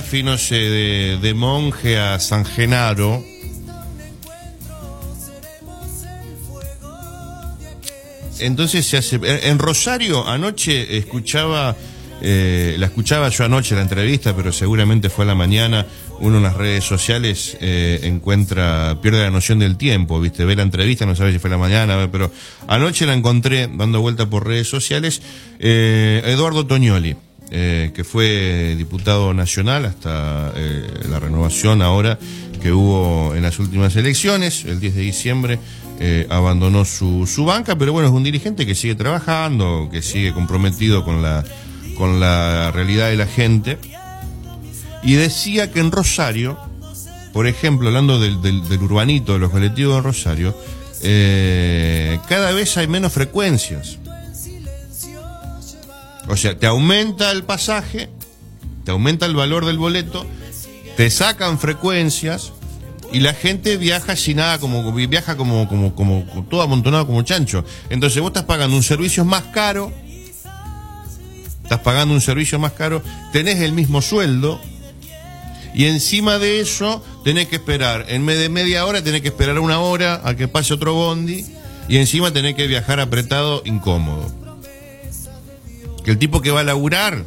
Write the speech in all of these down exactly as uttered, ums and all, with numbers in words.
Banfield, no sé, de, de Monje a San Genaro. Entonces se hace. En Rosario, anoche escuchaba, eh, la escuchaba yo anoche la entrevista, pero seguramente fue a la mañana. Uno en las redes sociales eh, encuentra, pierde la noción del tiempo, ¿viste? Ve la entrevista, no sabe si fue a la mañana, pero anoche la encontré dando vuelta por redes sociales. Eh, Eduardo Tognoli, eh, que fue diputado nacional hasta eh, la renovación ahora que hubo en las últimas elecciones, el diez de diciembre. Eh, abandonó su, su banca, pero bueno, es un dirigente que sigue trabajando, que sigue comprometido con la, con la realidad de la gente. Y decía que en Rosario, por ejemplo, hablando del, del, del urbanito, de los colectivos de Rosario, eh, cada vez hay menos frecuencias. O sea, te aumenta el pasaje, te aumenta el valor del boleto, te sacan frecuencias. Y la gente viaja sin nada, como viaja como, como, como, como todo amontonado como chancho. Entonces vos estás pagando un servicio más caro, estás pagando un servicio más caro, tenés el mismo sueldo, y encima de eso tenés que esperar, en vez de media hora tenés que esperar una hora a que pase otro bondi, y encima tenés que viajar apretado, incómodo. Que el tipo que va a laburar,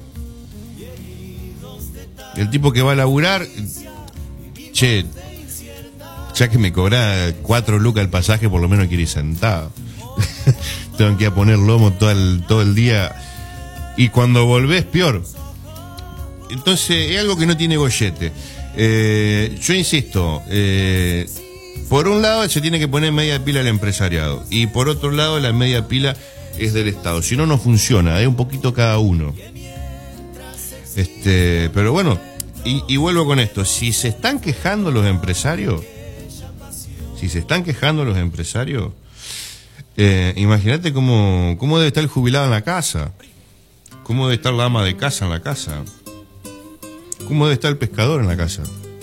el tipo que va a laburar, che, ya que me cobra cuatro lucas el pasaje, por lo menos quiero ir sentado. Tengo que ir a poner lomo todo el, todo el día. Y cuando volvés, peor. Entonces, es algo que no tiene gollete. Eh, yo insisto, eh, por un lado se tiene que poner media pila al empresariado. Y por otro lado, la media pila es del Estado. Si no, no funciona. Hay un poquito cada uno. Este, pero bueno, y, y vuelvo con esto. Si se están quejando los empresarios... Si se están quejando los empresarios, eh, imagínate cómo, cómo debe estar el jubilado en la casa, cómo debe estar la ama de casa en la casa, cómo debe estar el pescador en la casa,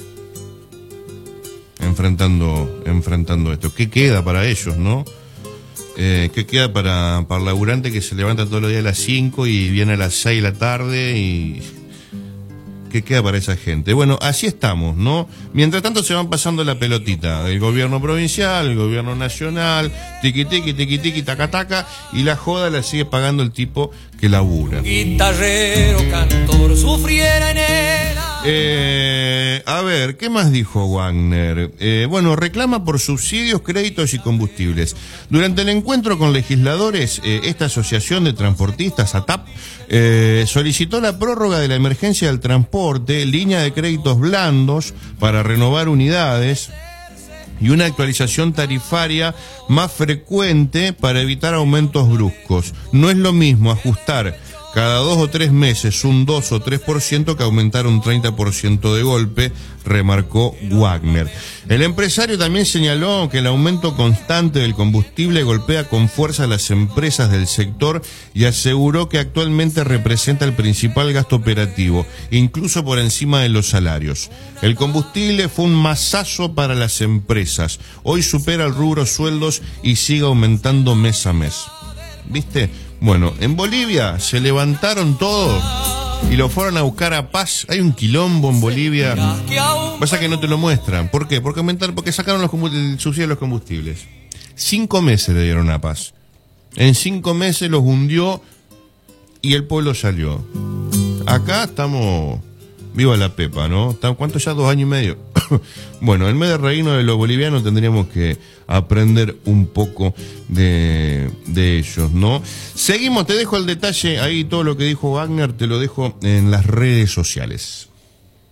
enfrentando, enfrentando esto. ¿Qué queda para ellos, no? Eh, ¿Qué queda para, para el laburante que se levanta todos los días a las cinco y viene a las seis de la tarde y... ¿Qué queda para esa gente? Bueno, así estamos, ¿no? Mientras tanto se van pasando la pelotita. El gobierno provincial, el gobierno nacional, tiqui tiqui, tiqui tiqui, taca taca, y la joda la sigue pagando el tipo que labura. Guitarrero, cantor, sufriera en el... Eh, a ver, ¿qué más dijo Wagner? Eh, bueno, reclama por subsidios, créditos y combustibles. Durante el encuentro con legisladores, eh, esta asociación de transportistas, A T A P, eh, solicitó la prórroga de la emergencia del transporte, línea de créditos blandos para renovar unidades y una actualización tarifaria más frecuente para evitar aumentos bruscos. No es lo mismo ajustar cada dos o tres meses un dos o tres por ciento que aumentar un treinta por ciento de golpe, remarcó Wagner. El empresario también señaló que el aumento constante del combustible golpea con fuerza a las empresas del sector y aseguró que actualmente representa el principal gasto operativo, incluso por encima de los salarios. El combustible fue un mazazo para las empresas. Hoy supera el rubro sueldos y sigue aumentando mes a mes. ¿Viste? Bueno, en Bolivia se levantaron todos y lo fueron a buscar a Paz. Hay un quilombo en Bolivia. Pasa que no te lo muestran. ¿Por qué? Porque aumentaron, porque sacaron los el subsidio de los combustibles. Cinco meses le dieron a Paz. En cinco meses los hundió y el pueblo salió. Acá estamos... Viva la Pepa, ¿no? ¿Cuánto ya? Dos años y medio. Bueno, en vez de reírnos de los bolivianos tendríamos que aprender un poco de, de ellos, ¿no? Seguimos, te dejo el detalle ahí, todo lo que dijo Wagner, te lo dejo en las redes sociales.